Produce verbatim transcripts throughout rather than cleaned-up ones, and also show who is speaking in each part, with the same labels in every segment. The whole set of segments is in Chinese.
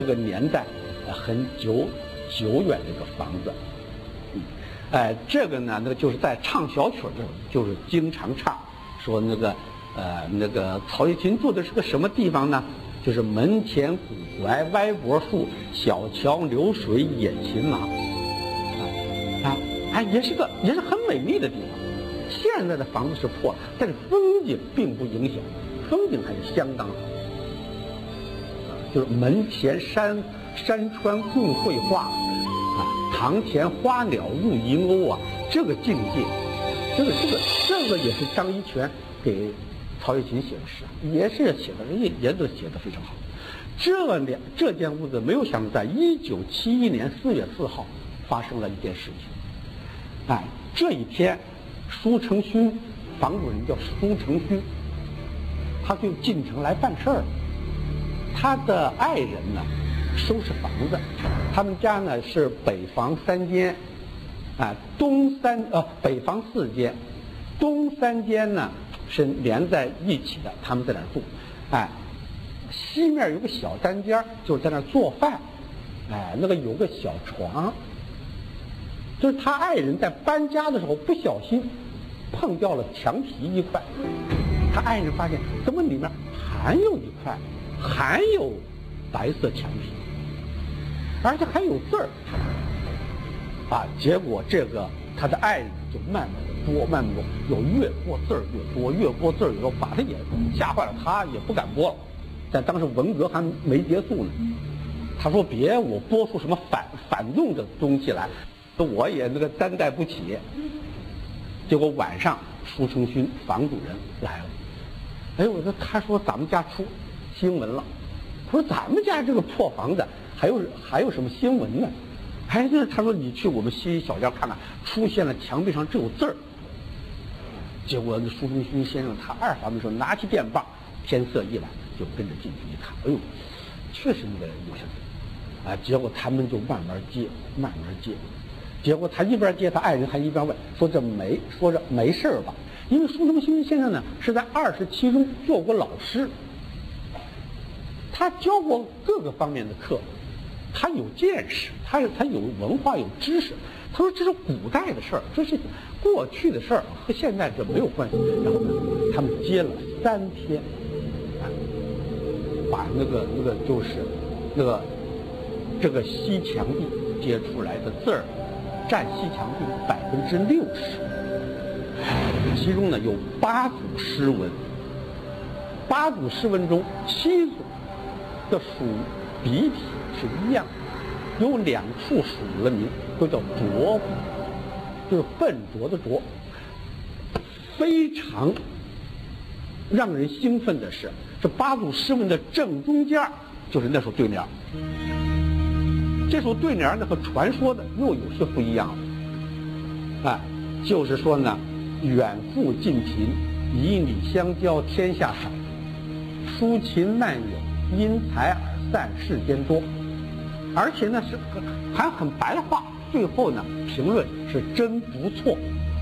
Speaker 1: 这个年代呃很久久远的一个房子。嗯，哎，这个呢，那个就是在唱小曲的时候，就是经常唱，说那个呃那个曹雪芹住的是个什么地方呢？就是门前古槐歪脖树，小桥流水眼前马。啊啊，也是个也是很美丽的地方。现在的房子是破，但是风景并不影响，风景还是相当好。就是门前山山川共绘画，啊，堂前花鸟入银鸥啊，这个境界，这个这个这个也是张一泉给曹雪芹写的诗，也是写的也也都写的非常好。这两这间屋子没有想到，在一九七一年四月四号发生了一件事情。哎，这一天，舒承勋房主人叫舒承勋，他就进城来办事儿。他的爱人呢，收拾房子，他们家呢是北房三间，啊，东三呃北房四间，东三间呢是连在一起的，他们在那儿住，哎，西面有个小单间，就是在那儿做饭，哎，那个有个小床，就是他爱人在搬家的时候不小心碰掉了墙皮一块，他爱人发现怎么里面还有一块。还有白色墙皮，而且还有字儿，啊！结果这个他的爱人就慢慢的拨，慢慢拨，有越拨字儿越多，越拨字儿越多，把他也吓坏了，他也不敢拨了。但当时文革还没结束呢，他说别我拨出什么反反动的东西来，我也那个担待不起。结果晚上舒承勋房主人来了，哎，我说他说咱们家出新闻了，他说咱们家这个破房子还有还有什么新闻呢？哎，就是他说你去我们西小店看看，出现了墙壁上只有字儿。结果舒承勋先生他二房的时候拿起电棒，天色一晚就跟着进去一看，哎呦，确实那个有些字啊。结果他们就慢慢接，慢慢接。结果他一边接，他爱人还一边问说这没说着没事吧？因为舒承勋先生呢是在二十七中做过老师。他教过各个方面的课，他有见识，他他有文化有知识。他说这是古代的事儿，这是过去的事儿，和现在这没有关系。然后呢，他们接了三天，啊，把那个那个就是那个这个西墙壁接出来的字儿，占西墙壁百分之六十。其中呢有八组诗文，八组诗文中七组的属笔体是一样的，有两处署了名，都叫拙笔，就是笨拙的拙。非常让人兴奋的是，这八组诗文的正中间就是那首对联。这首对联呢和传说的又有些不一样了，哎，就是说呢，远富近贫，以礼相交，天下少；疏秦漫友，因财而散，世间多。而且呢是还很白话，最后呢评论是真不错。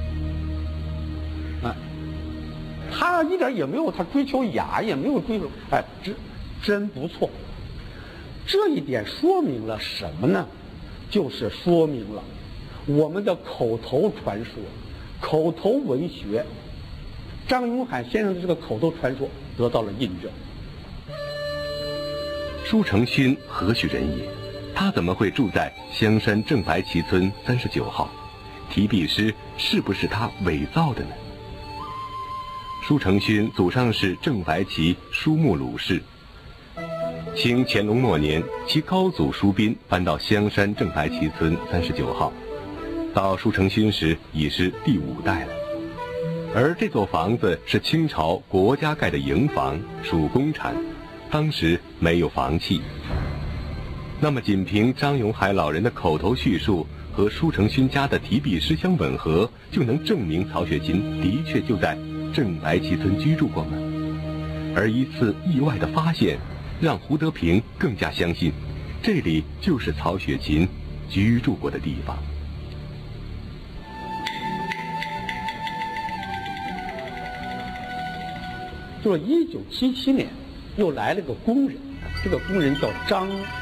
Speaker 1: 啊，他一点也没有他追求雅，也没有追求哎，真真不错。这一点说明了什么呢？就是说明了我们的口头传说、口头文学，张永海先生的这个口头传说得到了印证。
Speaker 2: 舒承勋何许人也？他怎么会住在香山正白旗村三十九号？提笔诗是不是他伪造的呢？舒承勋祖上是正白旗舒穆鲁氏，清乾隆末年，其高祖舒宾搬到香山正白旗村三十九号，到舒承勋时已是第五代了。而这座房子是清朝国家盖的营房，属公产，当时没有房契。那么仅凭张永海老人的口头叙述和舒承勋家的提笔诗相吻合，就能证明曹雪芹的确就在正白旗村居住过吗？而一次意外的发现让胡德平更加相信这里就是曹雪芹居住过的地方。
Speaker 1: 就是一九七七年又来了个工人，这个工人叫张